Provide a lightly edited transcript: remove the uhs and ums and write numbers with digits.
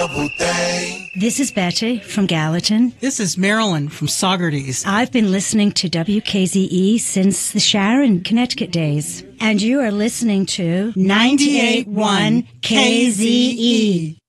double thing. This is Betty from Gallatin. This is Marilyn from Saugerties. I've been listening to WKZE since the Sharon, Connecticut days. And you are listening to 98.1 KZE.